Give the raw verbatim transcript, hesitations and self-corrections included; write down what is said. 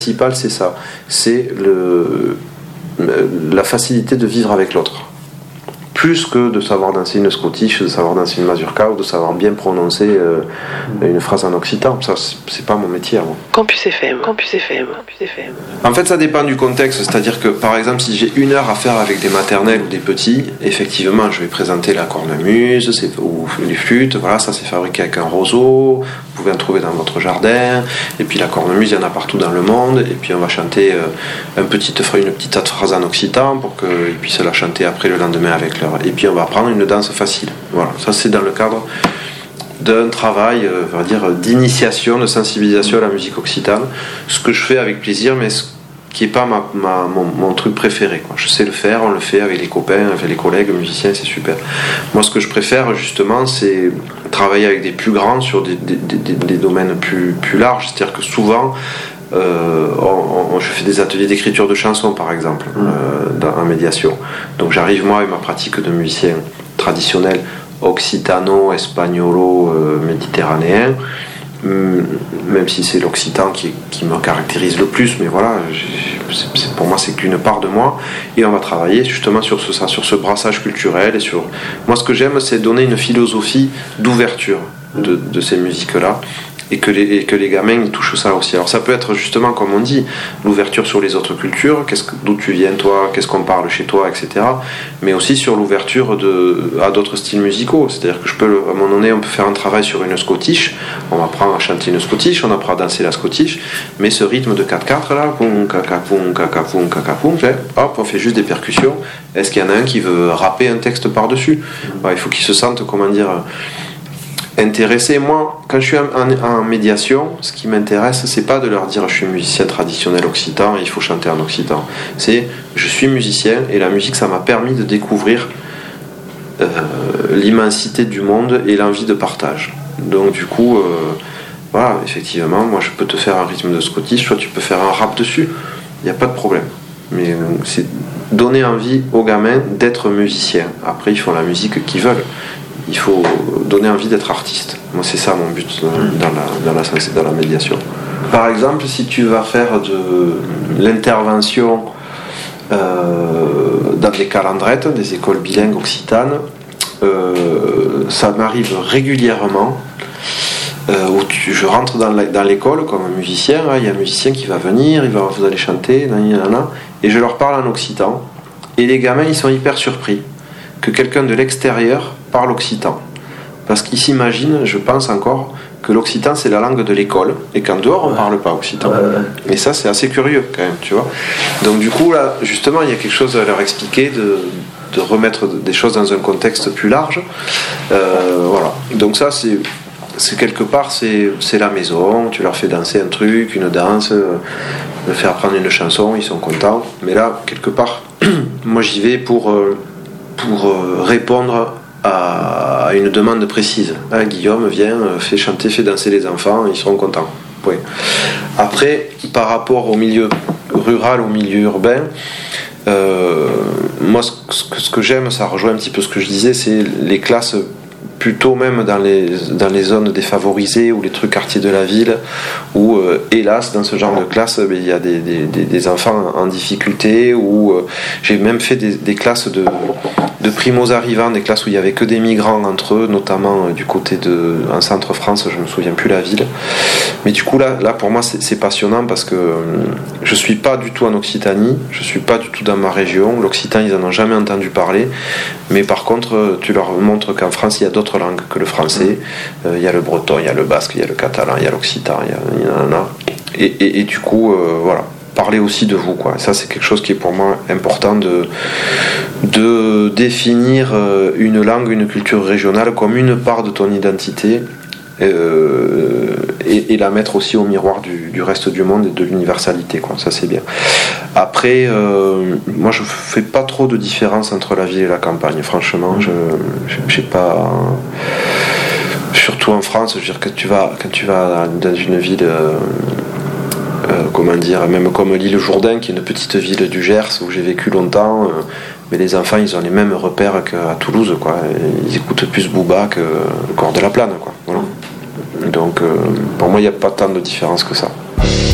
principal, c'est ça, c'est le, la facilité de vivre avec l'autre. Plus que de savoir danser une scottish, de savoir danser une mazurka ou de savoir bien prononcer euh, une phrase en occitan. Ça, c'est, c'est pas mon métier. Moi. Campus F M, Campus F M, Campus F M. En fait, ça dépend du contexte. C'est-à-dire que, par exemple, si j'ai une heure à faire avec des maternelles ou des petits, effectivement, je vais présenter la cornemuse c'est, ou les flûtes. Voilà, ça c'est fabriqué avec un roseau. Vous pouvez en trouver dans votre jardin. Et puis la cornemuse, il y en a partout dans le monde. Et puis on va chanter euh, une petite une petite phrase en occitan pour qu'ils puissent la chanter après le lendemain avec leur. Et puis on va apprendre une danse facile. Voilà, ça c'est dans le cadre d'un travail, euh, on va dire, d'initiation, de sensibilisation à la musique occitane. Ce que je fais avec plaisir, mais ce qui n'est pas ma, ma, mon, mon truc préféré. Quoi. Je sais le faire, on le fait avec les copains, avec les collègues, musiciens, c'est super. Moi, ce que je préfère justement, c'est travailler avec des plus grands sur des, des, des, des domaines plus, plus larges. C'est-à-dire que souvent, Euh, on, on, je fais des ateliers d'écriture de chansons par exemple euh, dans, en médiation, donc j'arrive moi avec ma pratique de musicien traditionnel occitano, espagnolo, euh, méditerranéen, même si c'est l'occitan qui, qui me caractérise le plus, mais voilà, c'est, c'est, pour moi c'est qu'une part de moi, et on va travailler justement sur ce, ça, sur ce brassage culturel, et sur moi ce que j'aime c'est donner une philosophie d'ouverture de, de ces musiques là. Et que, les, et que les gamins ils touchent ça aussi. Alors ça peut être justement, comme on dit, l'ouverture sur les autres cultures, qu'est-ce que, d'où tu viens toi, qu'est-ce qu'on parle chez toi, et cetera. Mais aussi sur l'ouverture de, à d'autres styles musicaux. C'est-à-dire que je peux, à un moment donné, on peut faire un travail sur une scottish, on apprend à chanter une scottish, on apprend à danser la scottish, mais ce rythme de quatre quatre là, poum, caca, poum, caca, poum, caca, poum, hop, on fait juste des percussions. Est-ce qu'il y en a un qui veut rapper un texte par-dessus? Ouais, il faut qu'il se sente, comment dire... intéressé. Moi, quand je suis en, en, en médiation, ce qui m'intéresse, c'est pas de leur dire je suis musicien traditionnel occitan et il faut chanter en occitan. C'est je suis musicien et la musique, ça m'a permis de découvrir euh, l'immensité du monde et l'envie de partage. Donc du coup, euh, voilà, effectivement, moi je peux te faire un rythme de scottish, soit tu peux faire un rap dessus. Il n'y a pas de problème. Mais euh, c'est donner envie aux gamins d'être musiciens. Après, ils font la musique qu'ils veulent. Il faut donner envie d'être artiste. Moi, c'est ça mon but dans la, dans la, dans la médiation. Par exemple, si tu vas faire de l'intervention euh, dans des calendrettes, des écoles bilingues occitanes, euh, ça m'arrive régulièrement euh, où tu, je rentre dans, la, dans l'école comme un musicien. Hein, il y a un musicien qui va venir, il va, vous allez chanter, nanana, et je leur parle en occitan. Et les gamins, ils sont hyper surpris que quelqu'un de l'extérieur parle occitan. Parce qu'ils s'imaginent, je pense encore, que l'occitan c'est la langue de l'école et qu'en dehors on ne parle pas occitan. Et ça c'est assez curieux quand même, tu vois. Donc du coup là, justement, il y a quelque chose à leur expliquer, de, de remettre des choses dans un contexte plus large. Euh, voilà. Donc ça c'est, c'est quelque part, c'est, c'est la maison, tu leur fais danser un truc, une danse, euh, leur faire apprendre une chanson, ils sont contents. Mais là, quelque part, moi j'y vais pour... Euh, pour répondre à une demande précise. Hein, Guillaume vient, fait chanter, fait danser les enfants, ils seront contents. Oui. Après, par rapport au milieu rural, au milieu urbain, euh, moi ce que, ce que j'aime, ça rejoint un petit peu ce que je disais, c'est les classes plutôt même dans les, dans les zones défavorisées ou les trucs quartiers de la ville où euh, hélas dans ce genre de classe il ben, y a des, des, des enfants en difficulté, où euh, j'ai même fait des, des classes de, de primos arrivants, des classes où il n'y avait que des migrants entre eux, notamment euh, du côté de en centre France, je ne me souviens plus la ville, mais du coup là, là pour moi c'est, c'est passionnant parce que euh, je suis pas du tout en Occitanie, je suis pas du tout dans ma région, l'occitan ils en ont jamais entendu parler, mais par contre tu leur montres qu'en France il y a d'autres langues que le français, il euh, y a le breton, il y a le basque, il y a le catalan, il y a l'occitan, il y en a, et, et, et du coup euh, voilà, parler aussi de vous quoi. Ça c'est quelque chose qui est pour moi important, de, de définir une langue, une culture régionale comme une part de ton identité, euh, et, et la mettre aussi au miroir du, du reste du monde et de l'universalité quoi. Ça c'est bien. Après euh, moi je fais pas trop de différence entre la ville et la campagne, franchement. je j'ai pas, surtout en France, je veux dire, quand tu vas quand tu vas dans une ville euh, euh, comment dire, même comme l'île Jourdain qui est une petite ville du Gers où j'ai vécu longtemps, euh, mais les enfants ils ont les mêmes repères qu'à Toulouse quoi. Ils écoutent plus Booba que le corps de la plane quoi. Voilà. Donc euh, pour moi il n'y a pas tant de différence que ça.